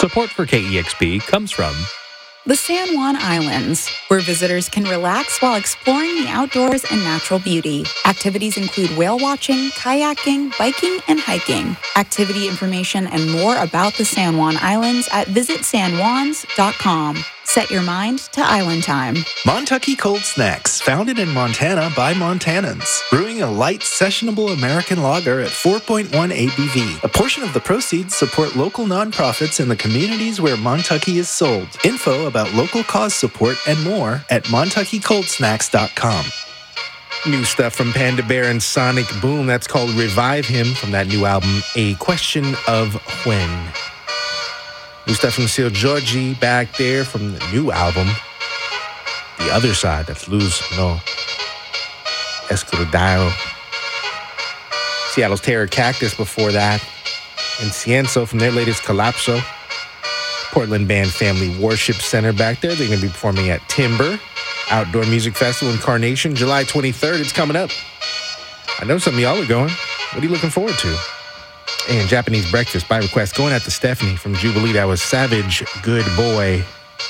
Support for KEXP comes from the San Juan Islands, where visitors can relax while exploring the outdoors and natural beauty. Activities include whale watching, kayaking, biking, and hiking. Activity information and more about the San Juan Islands at visitsanjuans.com. Set your mind to island time. Montucky Cold Snacks, founded in Montana by Montanans. Brewing a light, sessionable American lager at 4.1 ABV. A portion of the proceeds support local nonprofits in the communities where Montucky is sold. Info about local cause support and more at montuckycoldsnacks.com. New stuff from Panda Bear and Sonic Boom. That's called Revive Him from that new album, A Question of When. New stuff from Seal Georgie back there from the new album, The Other Side. That's Luz No Escudero. Seattle's Terror Cactus before that. And Cienzo from their latest Collapso. Portland band Family Worship Center back there. They're going to be performing at Timber Outdoor Music Festival in Carnation, July 23rd. It's coming up. I know some of y'all are going. What are you looking forward to? And Japanese Breakfast by request going out to Stephanie from Jubilee. That was Savage Good Boy.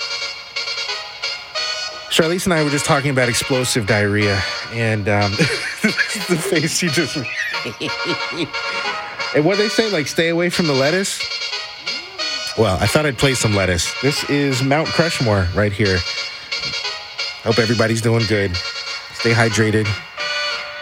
Charlize and I were just talking about explosive diarrhea, and the face she just and what they say, like, stay away from the lettuce. Well, I thought I'd play some lettuce. This is Mount Crushmore right here. Hope everybody's doing good. Stay hydrated.